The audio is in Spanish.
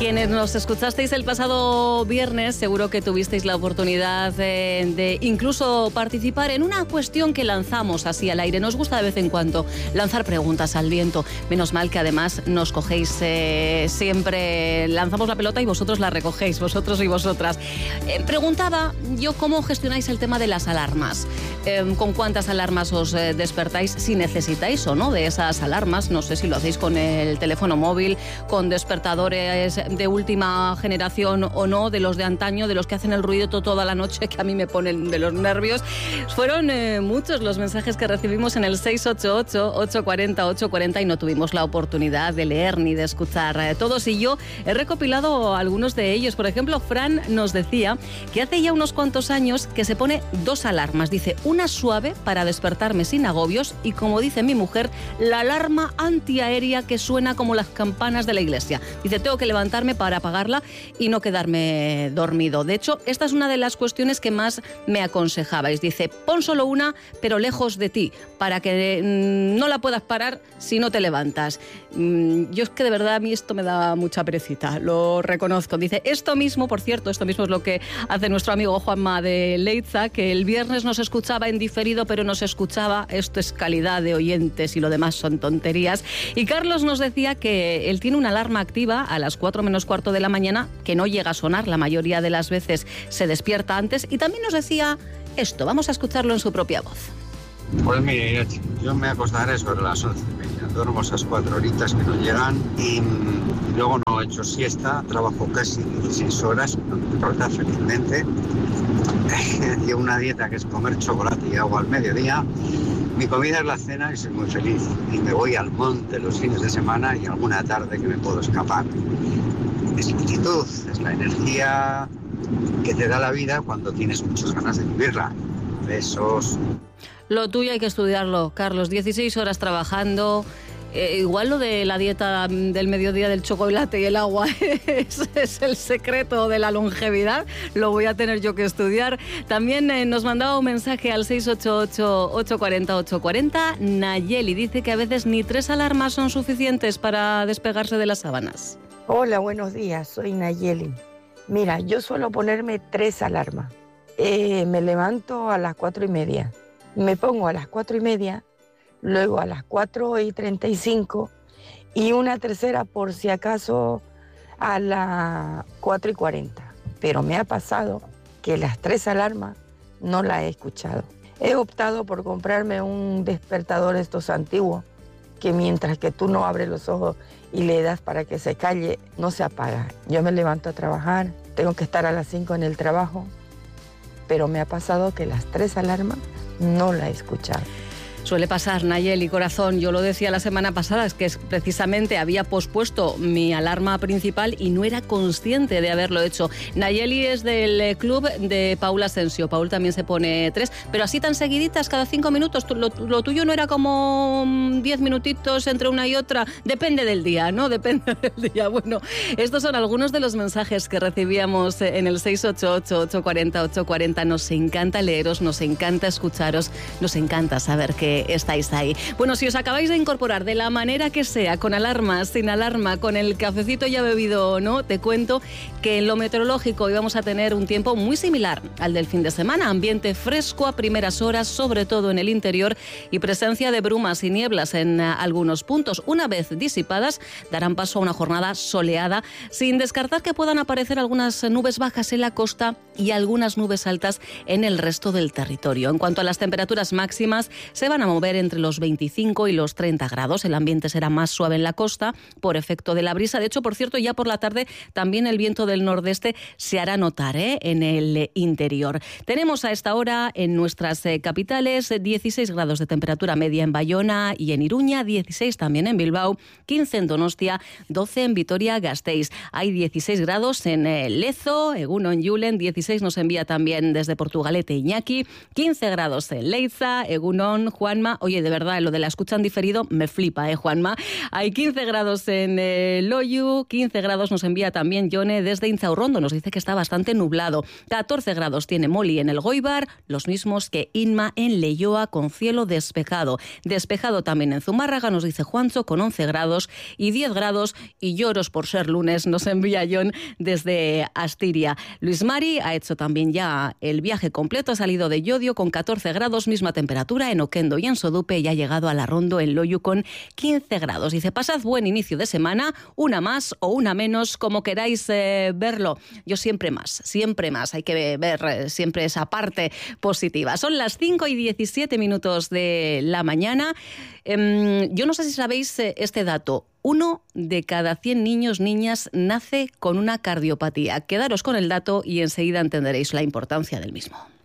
Quienes nos escuchasteis el pasado viernes, seguro que tuvisteis la oportunidad de incluso participar en una cuestión que lanzamos así al aire. Nos gusta de vez en cuando lanzar preguntas al viento. Menos mal que además nos cogéis siempre, lanzamos la pelota y vosotros la recogéis, vosotros y vosotras. Preguntaba yo cómo gestionáis el tema de las alarmas. ¿Con cuántas alarmas os despertáis? Si necesitáis o no de esas alarmas. No sé si lo hacéis con el teléfono móvil, con despertadores de última generación o no, de los de antaño, de los que hacen el ruido toda la noche, que a mí me ponen de los nervios. Fueron muchos los mensajes que recibimos en el 688-840-840 y no tuvimos la oportunidad de leer ni de escuchar todos. Y yo he recopilado algunos de ellos. Por ejemplo, Fran nos decía que hace ya unos cuantos años que se pone 2 alarmas. Dice, una suave para despertarme sin agobios y, como dice mi mujer, la alarma antiaérea que suena como las campanas de la iglesia. Dice, tengo que levantarme para apagarla y no quedarme dormido. De hecho, esta es una de las cuestiones que más me aconsejabais. Dice, pon solo una, pero lejos de ti, para que no la puedas parar si no te levantas. Yo es que de verdad a mí esto me da mucha perecita, lo reconozco. Dice, esto mismo, por cierto, esto mismo es lo que hace nuestro amigo Juanma de Leiza, que el viernes nos escuchaba en diferido, pero nos escuchaba. Esto es calidad de oyentes y lo demás son tonterías. Y Carlos nos decía que él tiene una alarma activa a las 4 menos cuarto de la mañana, que no llega a sonar, la mayoría de las veces se despierta antes. Y también nos decía esto, vamos a escucharlo en su propia voz. Pues mire, yo me acostaré sobre las 11:30, duermo esas 4 horitas que no llegan y luego no he hecho siesta, trabajo casi 16 horas, verdad, felizmente. Llevo una dieta que es comer chocolate y agua al mediodía. Mi comida es la cena y soy muy feliz. Y me voy al monte los fines de semana y alguna tarde que me puedo escapar. Es la actitud, es la energía que te da la vida cuando tienes muchas ganas de vivirla. Besos. Lo tuyo hay que estudiarlo, Carlos. 16 horas trabajando. Igual lo de la dieta del mediodía del chocolate y el agua es el secreto de la longevidad. Lo voy a tener yo que estudiar. También nos mandaba un mensaje al 688-840-840. Nayeli dice que a veces ni 3 alarmas son suficientes para despegarse de las sábanas. Hola, buenos días. Soy Nayeli. Mira, yo suelo ponerme 3 alarmas. Me levanto a las 4:30. Me pongo a las 4:30, luego a las 4:35 y una tercera por si acaso a las 4:40. Pero me ha pasado que las 3 alarmas no las he escuchado. He optado por comprarme un despertador estos antiguos que mientras que tú no abres los ojos y le das para que se calle, no se apaga. Yo me levanto a trabajar, tengo que estar a las 5 en el trabajo, pero me ha pasado que las 3 alarmas no la he escuchado. Suele pasar, Nayeli, corazón. Yo lo decía la semana pasada, es que precisamente había pospuesto mi alarma principal y no era consciente de haberlo hecho. Nayeli es del club de Paula Asensio. Paul también se pone 3, pero así tan seguiditas, cada 5 minutos. Lo tuyo no era como 10 minutitos entre una y otra. Depende del día, ¿no? Depende del día. Bueno, estos son algunos de los mensajes que recibíamos en el 688-840-840. Nos encanta leeros, nos encanta escucharos, nos encanta saber que estáis ahí. Bueno, si os acabáis de incorporar de la manera que sea, con alarma, sin alarma, con el cafecito ya bebido o no, te cuento que en lo meteorológico hoy vamos a tener un tiempo muy similar al del fin de semana. Ambiente fresco a primeras horas, sobre todo en el interior, y presencia de brumas y nieblas en algunos puntos. Una vez disipadas, darán paso a una jornada soleada, sin descartar que puedan aparecer algunas nubes bajas en la costa y algunas nubes altas en el resto del territorio. En cuanto a las temperaturas máximas, se van a mover entre los 25 y los 30 grados. El ambiente será más suave en la costa por efecto de la brisa. De hecho, por cierto, ya por la tarde también el viento del nordeste se hará notar en el interior. Tenemos a esta hora en nuestras capitales 16 grados de temperatura media en Bayona y en Iruña, 16 también en Bilbao, 15 en Donostia, 12 en Vitoria-Gasteiz. Hay 16 grados en Lezo, Eguno en Julen, 16 nos envía también desde Portugalete Iñaki, 15 grados en Leiza, Egunon, Juan Juanma. Oye, de verdad, lo de la escucha en diferido me flipa, Juanma. Hay 15 grados en Loiu, 15 grados nos envía también Yone desde Inzaurrondo, nos dice que está bastante nublado. 14 grados tiene Moli en el Goibar, los mismos que Inma en Leioa, con cielo despejado. Despejado también en Zumárraga, nos dice Juancho, con 11 grados y 10 grados y lloros por ser lunes, nos envía John desde Astiria. Luis Mari ha hecho también ya el viaje completo, ha salido de Llodio con 14 grados, misma temperatura en Oquendo y en Sodupe, y ha llegado a La Rondo en Loiu con 15 grados. Dice, pasad buen inicio de semana, una más o una menos, como queráis verlo. Yo siempre más, hay que ver siempre esa parte positiva. Son las 5:17 de la mañana. Yo no sé si sabéis este dato. 1 de cada 100 niños, niñas, nace con una cardiopatía. Quedaros con el dato y enseguida entenderéis la importancia del mismo.